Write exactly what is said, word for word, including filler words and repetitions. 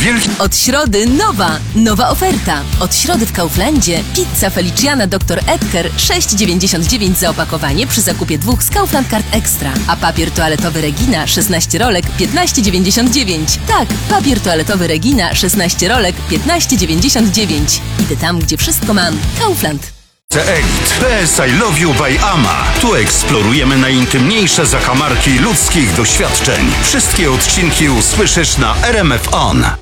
wielki... Od środy nowa, nowa oferta. Od środy w Kauflandzie pizza Feliciana doktor Edgar sześć dziewięćdziesiąt dziewięć za opakowanie przy zakupie dwóch z Kaufland Card Extra. A papier toaletowy Regina szesnaście rolek piętnaście dziewięćdziesiąt dziewięć. Tak, papier toaletowy Regina szesnaście rolek piętnaście dziewięćdziesiąt dziewięć. Idę tam, gdzie wszystko mam. Kaufland. Elite P S I Love You by Ama. Tu eksplorujemy najintymniejsze zakamarki ludzkich doświadczeń. Wszystkie odcinki usłyszysz na R M F On.